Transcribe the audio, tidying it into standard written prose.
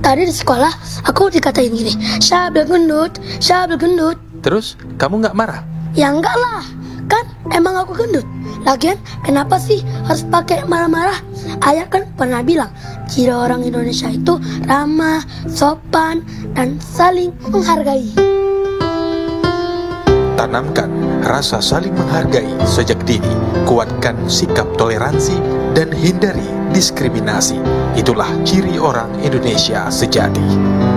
Tadi di sekolah aku dikatain gini, Syabel gendut, Syabel gendut. Terus kamu nggak marah? Ya enggak lah, kan emang aku gendut. Lagian kenapa sih harus pakai marah-marah? Ayah kan pernah bilang, ciri orang Indonesia itu ramah, sopan, dan saling menghargai. Tanamkan rasa saling menghargai sejak dini, kuatkan sikap toleransi, dan hindari diskriminasi. Itulah ciri orang Indonesia sejati.